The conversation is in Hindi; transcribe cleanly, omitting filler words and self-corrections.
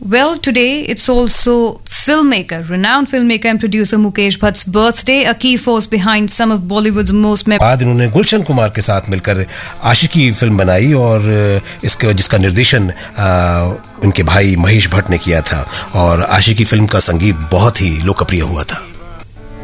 Well, today it's also filmmaker, renowned filmmaker and producer Mukesh Bhatt's birthday, a key force behind some of Bollywood's most बाद इन्होंने गुलशन कुमार के साथ मिलकर आशिकी फिल्म बनाई और इसका जिसका निर्देशन उनके भाई महेश भट्ट ने किया था और आशिकी फिल्म का संगीत बहुत ही लोकप्रिय हुआ था.